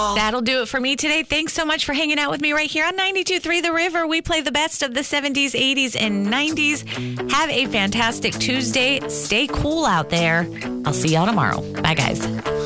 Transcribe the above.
That'll do it for me today. Thanks so much for hanging out with me right here on 92.3 The River. We play the best of the 70s, 80s, and 90s. Have a fantastic Tuesday. Stay cool out there. I'll see y'all tomorrow. Bye, guys.